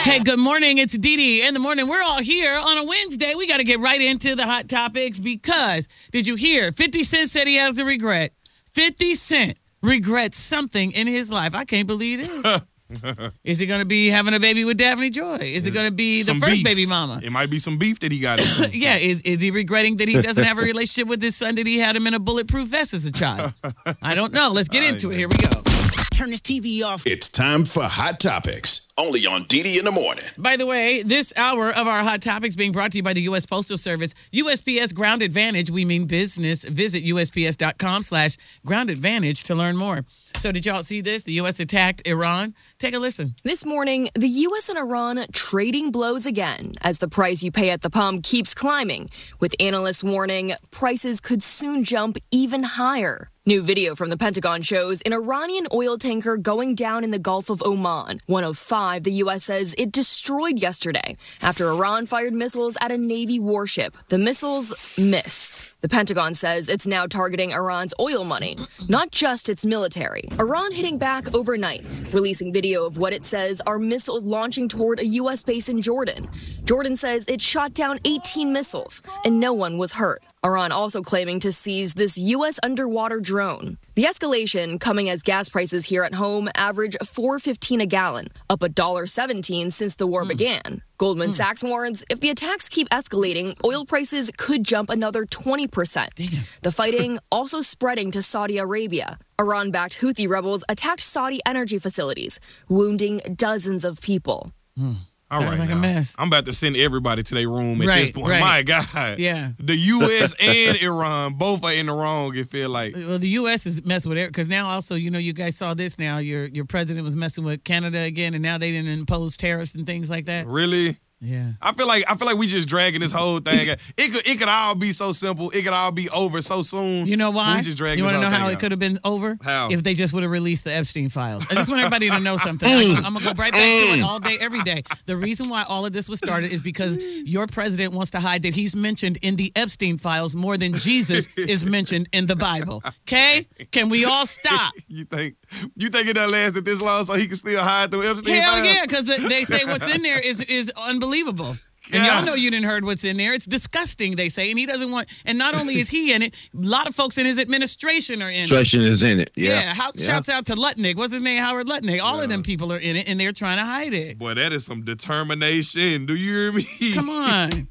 Hey, good morning. It's Dee Dee in the morning. We're all here on a Wednesday. We got to get right into the hot topics because, did you hear? 50 Cent said he has a regret. 50 Cent regrets something in his life. I can't believe this. Is he going to be having a baby with Daphne Joy? Is it going to be the first baby mama? It might be some beef that he got into. Yeah, is he regretting that he doesn't have a relationship with his son, that he had him in a bulletproof vest as a child? I don't know. Let's get into it. Here we go. Turn this TV off. It's time for Hot Topics, only on Dee in the Morning. By the way, this hour of our Hot Topics being brought to you by the U.S. Postal Service. USPS Ground Advantage, we mean business. Visit USPS.com/Ground Advantage to learn more. So did y'all see this? The U.S. attacked Iran. Take a listen. This morning, the U.S. and Iran trading blows again as the price you pay at the pump keeps climbing, with analysts warning prices could soon jump even higher. New video from the Pentagon shows an Iranian oil tanker going down in the Gulf of Oman. One of 5 the U.S. says it destroyed yesterday after Iran fired missiles at a Navy warship. The missiles missed. The Pentagon says it's now targeting Iran's oil money, not just its military. Iran hitting back overnight, releasing video of what it says are missiles launching toward a U.S. base in Jordan. Jordan says it shot down 18 missiles and no one was hurt. Iran also claiming to seize this U.S. underwater drone. The escalation coming as gas prices here at home average $4.15 a gallon, up $1.17 since the war began. Goldman Sachs warns if the attacks keep escalating, oil prices could jump another 20%. Damn. The fighting also spreading to Saudi Arabia. Iran-backed Houthi rebels attacked Saudi energy facilities, wounding dozens of people. All Sounds right, like a mess. I'm about to send everybody to their room at Right, this point. right. My God. Yeah. The U.S. and Iran both are in the wrong, it feel like. Well, the U.S. is messing with it because now also, you guys saw this now. Your president was messing with Canada again, and now they didn't impose tariffs and things like that. Really? Yeah. I feel like we just dragging this whole thing. It could all be so simple. It could all be over so soon. You know But why? We just dragging You want to know this whole how thing it could have been over? How? If they just would have released the Epstein files. I just want everybody to know something. I'm going to go right back to it all day, every day. The reason why all of this was started is because your president wants to hide that he's mentioned in the Epstein files more than Jesus is mentioned in the Bible. Okay? Can we all stop? You think it done lasted this long so he can still hide the Epstein Hell files? yeah, because they say what's in there is unbelievable. And y'all know you didn't heard what's in there. It's disgusting, they say. And he doesn't want, and not only is he in it, a lot of folks in his administration are in it. Administration is in it, yeah. Shouts out to Lutnick. What's his name? Howard Lutnick. All of them people are in it, and they're trying to hide it. Boy, that is some determination. Do you hear me? Come on.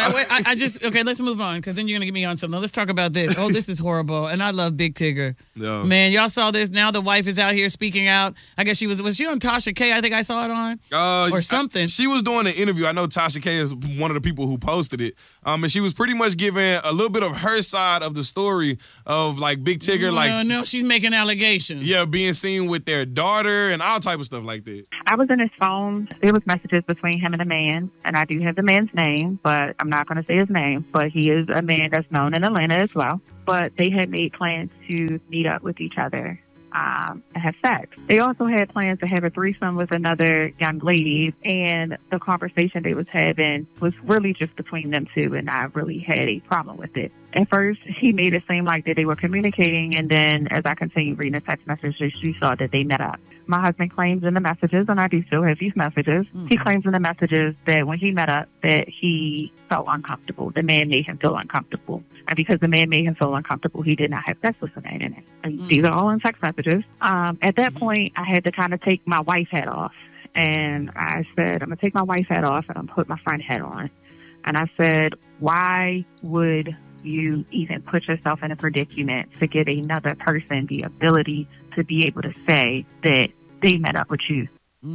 Okay, let's move on, because then you're going to get me on something. Let's talk about this. Oh, this is horrible. And I love Big Tigger. No. Man, y'all saw this. Now the wife is out here speaking out. I guess was she on Tasha K? I think I saw it on. Or something. She was doing an interview. I know Tasha K is one of the people who posted it. And she was pretty much giving a little bit of her side of the story of like Big Tigger. No, she's making allegations. Yeah, being seen with their daughter and all type of stuff like that. I was in his phone. There was messages between him and a man, and I do have the man's name, but I'm not going to say his name. But he is a man that's known in Atlanta as well. But they had made plans to meet up with each other and have sex. They also had plans to have a threesome with another young lady, and the conversation they was having was really just between them two, and I really had a problem with it. At first, he made it seem like that they were communicating, and then as I continued reading the text messages, she saw that they met up. My husband claims in the messages, and I do still have these messages, he claims in the messages that when he met up, that he felt uncomfortable. The man made him feel uncomfortable. And because the man made him feel uncomfortable, he did not have sex with the man in it. And these are all in text messages. At that point, I had to kind of take my wife hat off. And I said, I'm going to take my wife hat off and I'm going to put my friend hat on. And I said, why would you even put yourself in a predicament to give another person the ability to be able to say that they met up with you?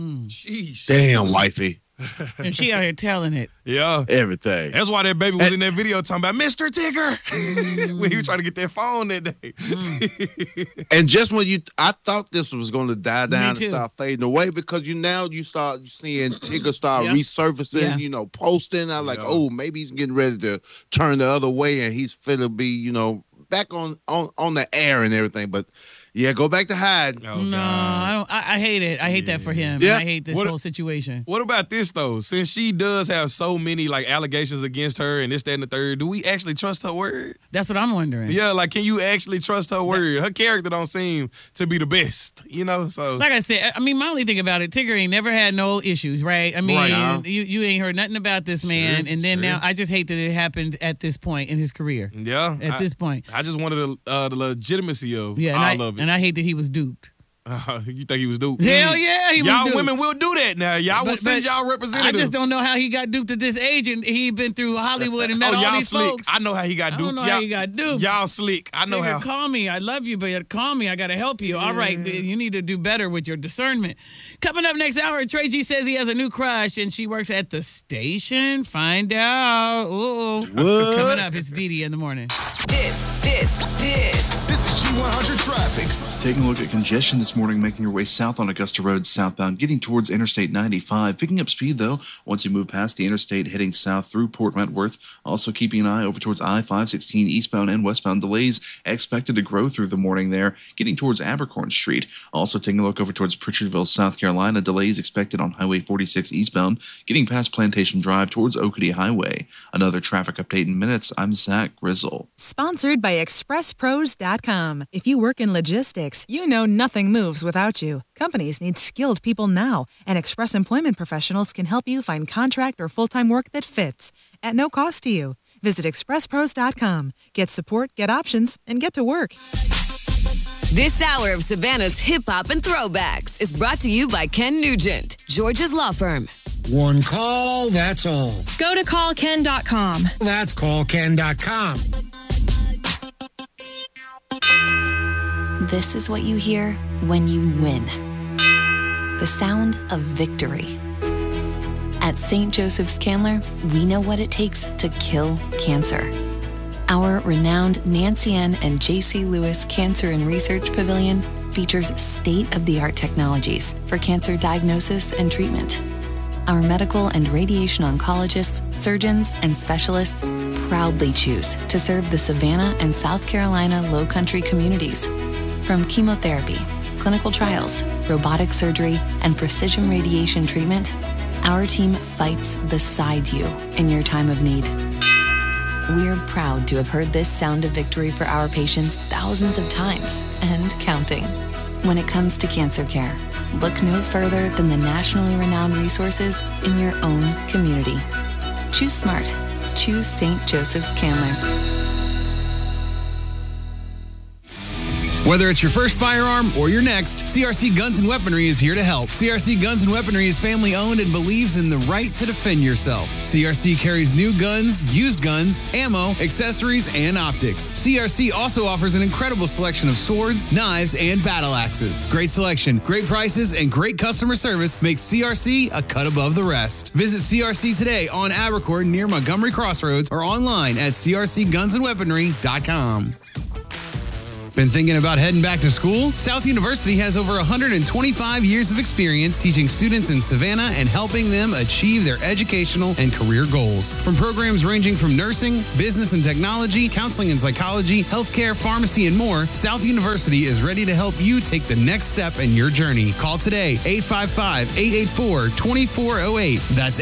Jeez. Damn, wifey. And she out here telling it. Yeah. Everything. That's why that baby was in that video talking about Mr. Tigger when he was trying to get that phone that day. And just when I thought this was going to die down and too. start fading away because you start seeing Tigger start resurfacing, posting. I was like, oh, maybe he's getting ready to turn the other way and he's finna be, back on the air and everything. But Yeah, go back to hiding. Oh, No, God. I don't. I hate it. I hate that for him. Yeah. I hate this whole situation. What about this, though? Since she does have so many, like, allegations against her and this, that, and the third, do we actually trust her word? That's what I'm wondering. Yeah, like, can you actually trust her word? Her character don't seem to be the best, you know? So, Like I said, I mean, my only thing about it, Tigger ain't never had no issues, right? I mean, Right. you ain't heard nothing about this man, and then now I just hate that it happened at this point in his career. yeah. At this point, I just wanted the legitimacy of yeah, all of it. and I hate that he was duped. You think he was duped? Hell yeah, he was Y'all duped. women will do that now. Y'all will send y'all I representatives. just don't know how he got duped at this age, and he been through Hollywood and met all y'all these slick. folks. I know how he got duped. I don't know how he got duped. Y'all slick. I know Tigger, how. call me. I love you, but call me. I got to help you. All right, you need to do better with your discernment. Coming up next hour, Trey G says he has a new crush, and she works at the station. Find out. Ooh. Coming up, it's Dee in the morning. This is G100 traffic. Taking a look at congestion this morning, making your way south on Augusta Road southbound, getting towards Interstate 95. Picking up speed, though, once you move past the interstate, heading south through Port Wentworth. Also keeping an eye over towards I-516 eastbound and westbound. Delays expected to grow through the morning there, getting towards Abercorn Street. Also taking a look over towards Pritchardville, South Carolina. Delays expected on Highway 46 eastbound, getting past Plantation Drive towards Oakity Highway. Another traffic update in minutes. I'm Zach Grizzle. Sponsored by ExpressPros.com. If you work in logistics, you know nothing moves without you. Companies need skilled people now, and Express Employment Professionals can help you find contract or full-time work that fits at no cost to you. Visit ExpressPros.com. Get support, get options, and get to work. This hour of Savannah's Hip Hop and Throwbacks is brought to you by Ken Nugent, George's Law Firm. One call, that's all. Go to callken.com. That's callken.com. This is what you hear when you win. The sound of victory. At St. Joseph's Candler, we know what it takes to kill cancer. Our renowned Nancy Ann and J.C. Lewis Cancer and Research Pavilion features state-of-the-art technologies for cancer diagnosis and treatment. Our medical and radiation oncologists, surgeons, and specialists proudly choose to serve the Savannah and South Carolina Lowcountry communities. From chemotherapy, clinical trials, robotic surgery, and precision radiation treatment, our team fights beside you in your time of need. We're proud to have heard this sound of victory for our patients thousands of times and counting. When it comes to cancer care, look no further than the nationally renowned resources in your own community. Choose smart. Choose St. Joseph's Candler. Whether it's your first firearm or your next, CRC Guns & Weaponry is here to help. CRC Guns & Weaponry is family-owned and believes in the right to defend yourself. CRC carries new guns, used guns, ammo, accessories, and optics. CRC also offers an incredible selection of swords, knives, and battle axes. Great selection, great prices, and great customer service makes CRC a cut above the rest. Visit CRC today on Abercorn near Montgomery Crossroads or online at crcgunsandweaponry.com. Been thinking about heading back to school? South University has over 125 years of experience teaching students in Savannah and helping them achieve their educational and career goals. From programs ranging from nursing, business and technology, counseling and psychology, healthcare, pharmacy, and more, South University is ready to help you take the next step in your journey. Call today, 855-884-2408. That's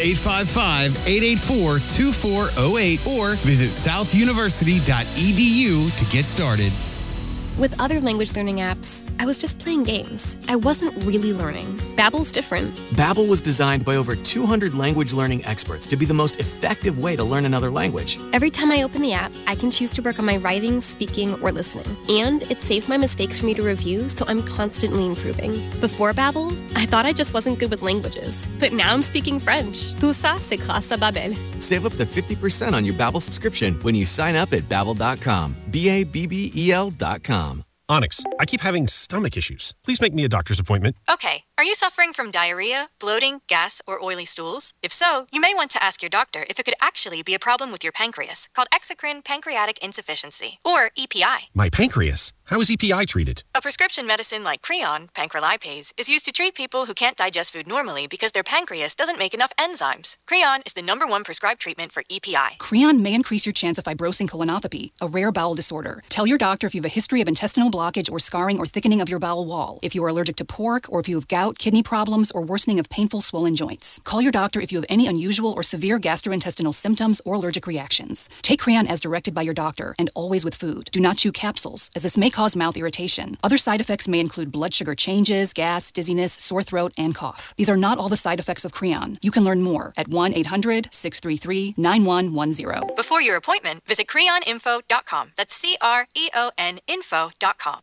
855-884-2408 or visit southuniversity.edu to get started. With other language learning apps, I was just playing games. I wasn't really learning. Babbel's different. Babbel was designed by over 200 language learning experts to be the most effective way to learn another language. Every time I open the app, I can choose to work on my writing, speaking, or listening. And it saves my mistakes for me to review, so I'm constantly improving. Before Babbel, I thought I just wasn't good with languages. But now I'm speaking French. Tout ça, c'est grâce à Babbel. Save up to 50% on your Babbel subscription when you sign up at Babbel.com. BABBEL.com. Onyx, I keep having stomach issues. Please make me a doctor's appointment. Okay, are you suffering from diarrhea, bloating, gas, or oily stools? If so, you may want to ask your doctor if it could actually be a problem with your pancreas, called exocrine pancreatic insufficiency, or EPI. My pancreas? How is EPI treated? A prescription medicine like Creon, pancrelipase, is used to treat people who can't digest food normally because their pancreas doesn't make enough enzymes. Creon is the #1 prescribed treatment for EPI. Creon may increase your chance of fibrosing colonopathy, a rare bowel disorder. Tell your doctor if you have a history of intestinal blockage or scarring or thickening of your bowel wall, if you are allergic to pork, or if you have gout, kidney problems, or worsening of painful swollen joints. Call your doctor if you have any unusual or severe gastrointestinal symptoms or allergic reactions. Take Creon as directed by your doctor, and always with food. Do not chew capsules, as this may cause mouth irritation. Other side effects may include blood sugar changes, gas, dizziness, sore throat, and cough. These are not all the side effects of Creon. You can learn more at 1-800-633-9110. Before your appointment, visit creoninfo.com. That's CREON info.com.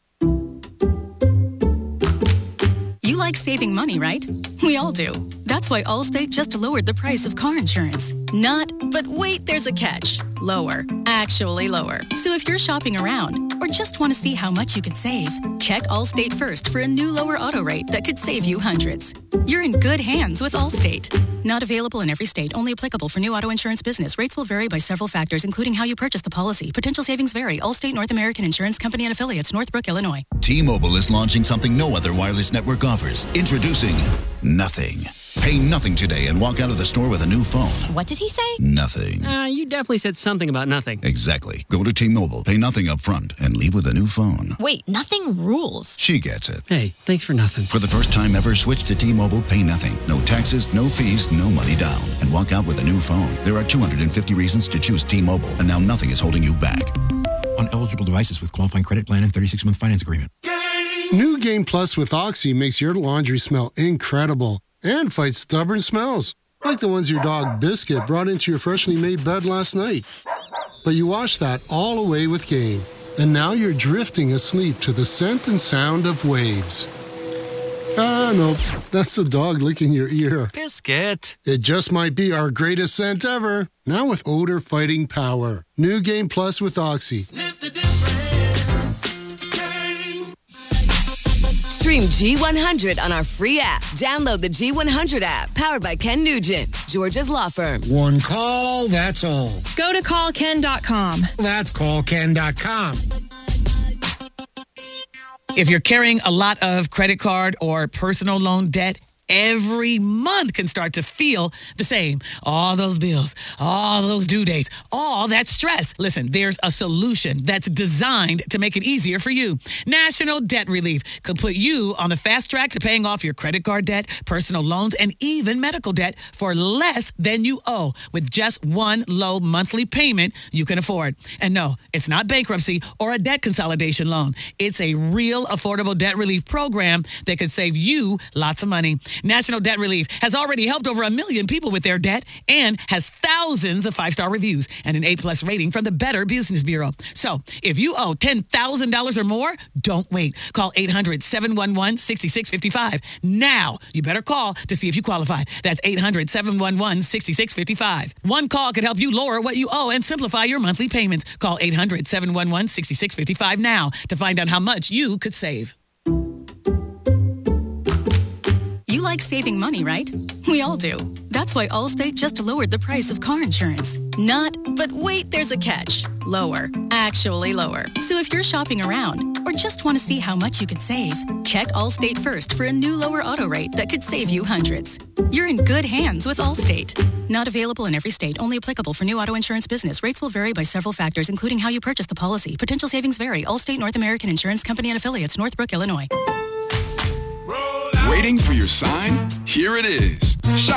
You like saving money, right? We all do. That's why Allstate just lowered the price of car insurance. Not, but wait, there's a catch. Lower. Actually lower. So if you're shopping around or just want to see how much you could save, check Allstate first for a new lower auto rate that could save you hundreds. You're in good hands with Allstate. Not available in every state. Only applicable for new auto insurance business. Rates will vary by several factors, including how you purchase the policy. Potential savings vary. Allstate North American Insurance Company and Affiliates, Northbrook, Illinois. T-Mobile is launching something no other wireless network offers. Introducing Nothing. Pay nothing today and walk out of the store with a new phone. What did he say? Nothing. You definitely said something about nothing. Exactly. Go to T-Mobile, pay nothing up front, and leave with a new phone. Wait, nothing rules. She gets it. Hey, thanks for nothing. For the first time ever, switch to T-Mobile, pay nothing. No taxes, no fees, no money down. And walk out with a new phone. There are 250 reasons to choose T-Mobile, and now nothing is holding you back. On eligible devices with qualifying credit plan and 36-month finance agreement. New Game Plus with Oxy makes your laundry smell incredible and fights stubborn smells, like the ones your dog Biscuit brought into your freshly made bed last night. But you washed that all away with Game, and now you're drifting asleep to the scent and sound of waves. No, that's the dog licking your ear. Biscuit. It just might be our greatest scent ever, now with odor-fighting power. New Game Plus with Oxy. Sniff the difference. Stream G100 on our free app. Download the G100 app, powered by Ken Nugent, Georgia's law firm. One call, that's all. Go to callken.com. That's callken.com. If you're carrying a lot of credit card or personal loan debt, every month can start to feel the same. All those bills, all those due dates, all that stress. Listen, there's a solution that's designed to make it easier for you. National Debt Relief could put you on the fast track to paying off your credit card debt, personal loans, and even medical debt for less than you owe with just one low monthly payment you can afford. And no, it's not bankruptcy or a debt consolidation loan. It's a real affordable debt relief program that could save you lots of money. National Debt Relief has already helped over 1 million people with their debt and has thousands of 5-star reviews and an A+ rating from the Better Business Bureau. So if you owe $10,000 or more, don't wait. Call 800-711-6655. Now, you better call to see if you qualify. That's 800-711-6655. One call could help you lower what you owe and simplify your monthly payments. Call 800-711-6655 now to find out how much you could save. You like saving money, right? We all do. That's why Allstate just lowered the price of car insurance. Not, but wait, there's a catch. Lower. Actually lower. So if you're shopping around or just want to see how much you could save, check Allstate first for a new lower auto rate that could save you hundreds. You're in good hands with Allstate. Not available in every state. Only applicable for new auto insurance business. Rates will vary by several factors, including how you purchase the policy. Potential savings vary. Allstate North American Insurance Company and Affiliates, Northbrook, Illinois. Waiting for your sign? Here it is.